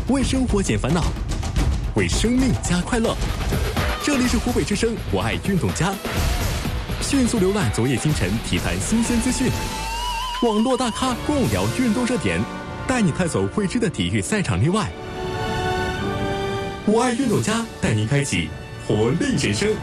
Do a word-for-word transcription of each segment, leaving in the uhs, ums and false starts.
为生活减烦恼，为生命加快乐。这里是湖北之声，我爱运动家。迅速浏览昨夜今晨体坛新鲜资讯，网络大咖共聊运动热点，带你探索未知的体育赛场内外。我爱运动家带您开启活力人生。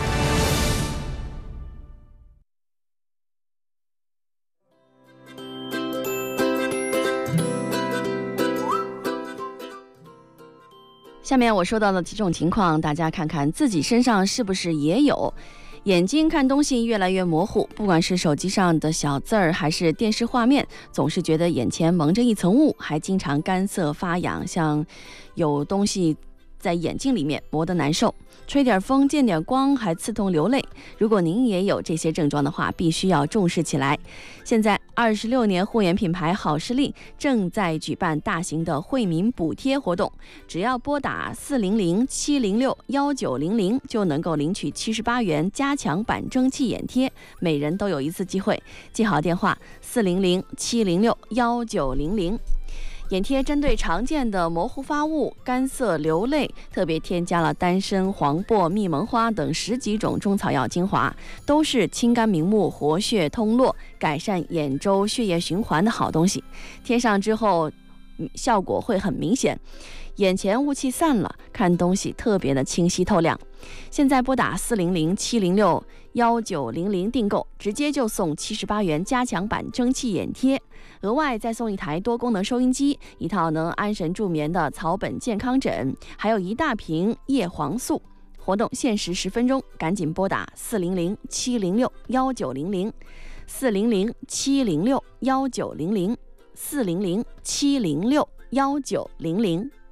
下面我说到的几种情况，大家看看自己身上是不是也有。眼睛看东西越来越模糊，不管是手机上的小字儿还是电视画面，总是觉得眼前蒙着一层雾，还经常干涩发痒，像有东西在眼睛里面磨得难受，吹点风见点光还刺痛流泪。如果您也有这些症状的话，必须要重视起来。现在二十六年护眼品牌好视力正在举办大型的惠民补贴活动，只要拨打四零零七零六幺九零零就能够领取七十八元加强版蒸汽眼贴，每人都有一次机会。记好电话四零零七零六幺九零零。眼贴针对常见的模糊发物、干涩流泪，特别添加了丹参、黄柏、蜜蒙花等十几种中草药精华，都是清肝明目、活血通络、改善眼周血液循环的好东西。贴上之后效果会很明显，眼前雾气散了，看东西特别的清晰透亮。现在拨打四零零七零六幺九零零订购，直接就送七十八元加强版蒸汽眼贴，额外再送一台多功能收音机，一套能安神助眠的草本健康枕，还有一大瓶叶黄素。活动限时十分钟，赶紧拨打四零零七零六幺九零零四零零七零六幺九零零四零零七零六幺九零零。